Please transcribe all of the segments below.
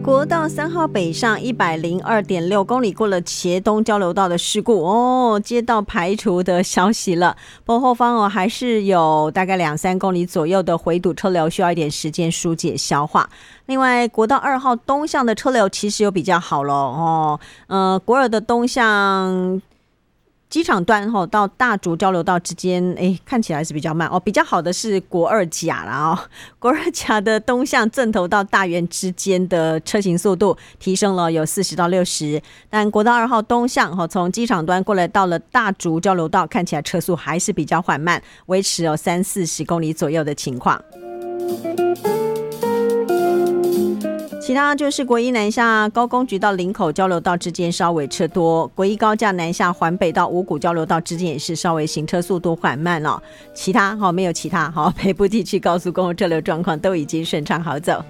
国道3号北上 102.6 公里过了茄东交流道的事故接到排除的消息了，不过后方还是有大概2-3公里左右的回堵车流，需要一点时间疏解消化。另外国道2号东向的车流其实有比较好咯国二的东向机场端到大竹交流道之间看起来是比较慢比较好的是国二甲啦国二甲的东向正头到大园之间的车行速度提升了有40到60，但国道2号东向从机场端过来到了大竹交流道，看起来车速还是比较缓慢，维持有30-40公里左右的情况。其他就是国一南下高工局到林口交流道之间稍微车多，国一高架南下环北到五股交流道之间也是稍微行车速度缓慢其他没有其他北部地区高速公路车流状况都已经顺畅好走。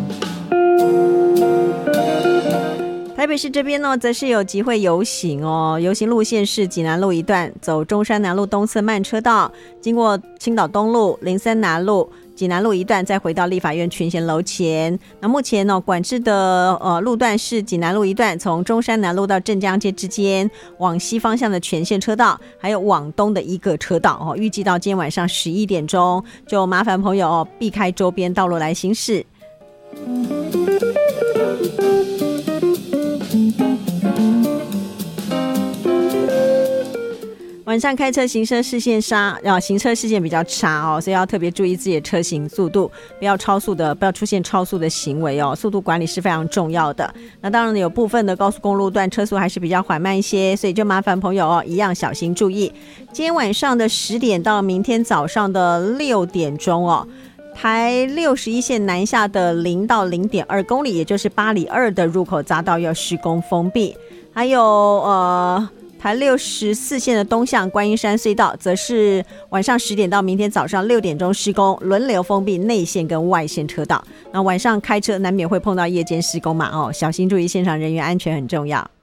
台北市这边则是有集会游行游行路线是济南路一段走中山南路东侧慢车道，经过青岛东路、03南路、济南路一段，再回到立法院群贤楼前。那目前管制的路段是济南路一段从中山南路到镇江街之间往西方向的全线车道，还有往东的一个车道预计到今天晚上11点钟，就麻烦朋友避开周边道路来行驶。晚上开车行车视线行车视线比较差所以要特别注意自己的车行速度，不要超速的，不要出现超速的行为速度管理是非常重要的。那当然有部分的高速公路段车速还是比较缓慢一些，所以就麻烦朋友一样小心注意。今天晚上的10点到明天早上的6点钟台61线南下的0到0.2公里，也就是8里2的入口匝道要施工封闭，还有台64线的东向观音山隧道则是晚上10点到明天早上6点钟施工，轮流封闭内线跟外线车道。那晚上开车难免会碰到夜间施工嘛小心注意，现场人员安全很重要。